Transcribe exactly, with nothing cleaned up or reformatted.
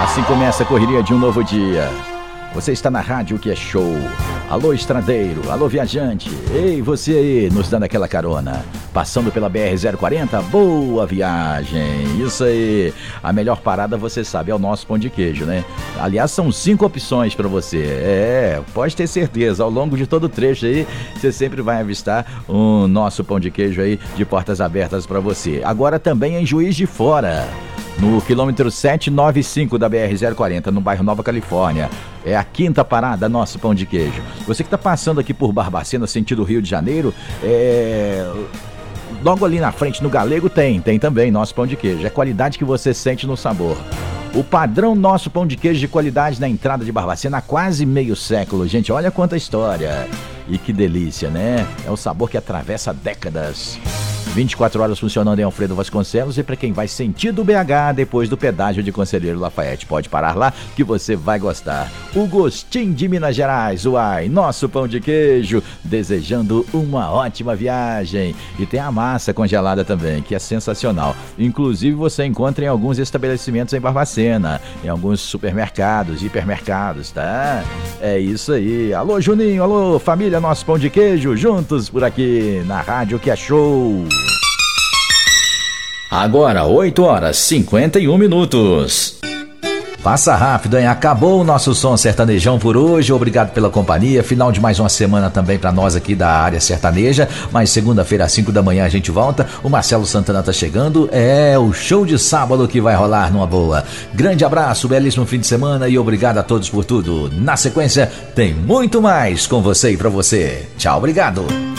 Assim começa a correria de um novo dia. Você está na rádio que é show. Alô, estradeiro, alô, viajante. Ei, você aí, nos dando aquela carona. Passando pela B R zero quarenta, boa viagem. Isso aí. A melhor parada, você sabe, é o nosso pão de queijo, né? Aliás, são cinco opções para você. É, pode ter certeza, ao longo de todo o trecho aí, você sempre vai avistar o nosso pão de queijo aí de portas abertas para você. Agora também em Juiz de Fora, no quilômetro setecentos e noventa e cinco da B R zero quarenta, no bairro Nova Califórnia. É a quinta parada, nosso pão de queijo. Você que está passando aqui por Barbacena, sentido Rio de Janeiro, é... logo ali na frente, no Galego, tem, tem também nosso pão de queijo. É qualidade que você sente no sabor. O padrão nosso pão de queijo de qualidade na entrada de Barbacena há quase meio século. Gente, olha quanta história. E que delícia, né? É o sabor que atravessa décadas. vinte e quatro horas funcionando em Alfredo Vasconcelos, e para quem vai sentido B H, depois do pedágio de Conselheiro Lafayette, pode parar lá que você vai gostar. O gostinho de Minas Gerais, uai, nosso pão de queijo, desejando uma ótima viagem. E tem a massa congelada também, que é sensacional. Inclusive você encontra em alguns estabelecimentos em Barbacena, em alguns supermercados, hipermercados, tá? É isso aí. Alô, Juninho, alô, família, nosso pão de queijo, juntos por aqui na rádio que é show. Agora oito horas e cinquenta e um minutos. Passa rápido, hein? Acabou o nosso som sertanejão por hoje. Obrigado pela companhia. Final de mais uma semana também para nós aqui da área sertaneja. Mas segunda-feira às cinco da manhã a gente volta. O Marcelo Santana tá chegando. É o show de sábado que vai rolar numa boa. Grande abraço, belíssimo fim de semana e obrigado a todos por tudo. Na sequência tem muito mais com você e para você. Tchau, obrigado.